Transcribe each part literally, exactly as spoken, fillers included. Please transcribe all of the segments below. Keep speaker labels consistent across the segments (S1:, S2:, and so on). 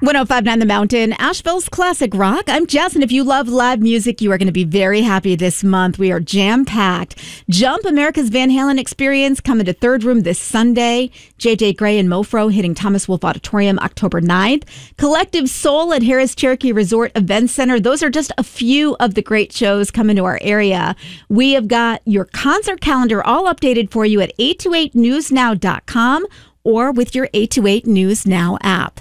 S1: one oh five point nine The Mountain, Asheville's classic rock. I'm Jess, and if you love live music, you are going to be very happy this month. We are jam-packed. Jump, America's Van Halen experience, coming to Third Room this Sunday. J J Gray and Mofro hitting Thomas Wolfe Auditorium October ninth. Collective Soul at Harris Cherokee Resort Event Center. Those are just a few of the great shows coming to our area. We have got your concert calendar all updated for you at eight two eight news now dot com or with your eight two eight News Now app.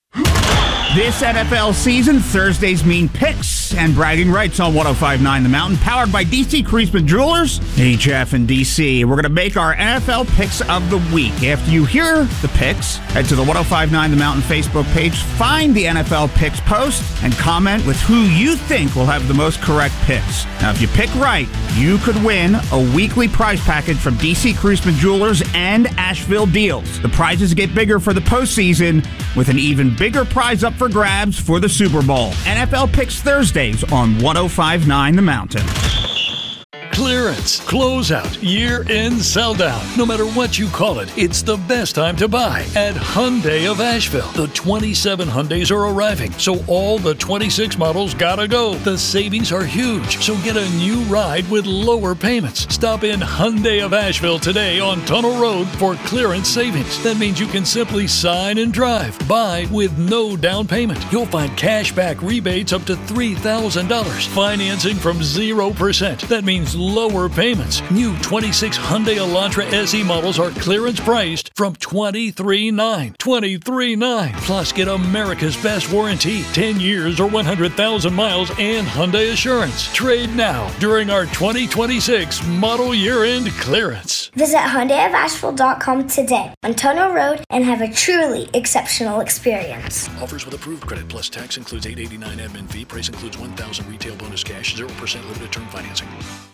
S2: This N F L season, Thursdays mean picks and bragging rights on one oh five point nine The Mountain, powered by D C Creasman Jewelers, H F and D C. We're going to make our N F L picks of the week. After you hear the picks, head to the one oh five point nine The Mountain Facebook page, find the N F L picks post, and comment with who you think will have the most correct picks. Now, if you pick right, you could win a weekly prize package from D C Creasman Jewelers and Asheville Deals. The prizes get bigger for the postseason, with an even bigger prize up for grabs for the Super Bowl. N F L Picks Thursdays on one oh five point nine The Mountain.
S3: Clearance, closeout, year-end sell-down. No matter what you call it, it's the best time to buy at Hyundai of Asheville. The twenty-seven Hyundais are arriving, so all the twenty-six models gotta go. The savings are huge, so get a new ride with lower payments. Stop in Hyundai of Asheville today on Tunnel Road for clearance savings. That means you can simply sign and drive. Buy with no down payment. You'll find cash back rebates up to three thousand dollars. Financing from zero percent. That means lower payments. New twenty-six Hyundai Elantra S E models are clearance priced from twenty-three thousand nine hundred dollars. twenty-three thousand nine hundred dollars. Plus, get America's best warranty, ten years or one hundred thousand miles, and Hyundai Assurance. Trade now during our twenty twenty-six model year-end clearance.
S4: Visit Hyundai of Asheville dot com today on Tunnel Road and have a truly exceptional experience.
S3: Offers with approved credit plus tax includes eight hundred eighty-nine dollars admin fee. Price includes one thousand dollars retail bonus cash, zero percent limited term financing.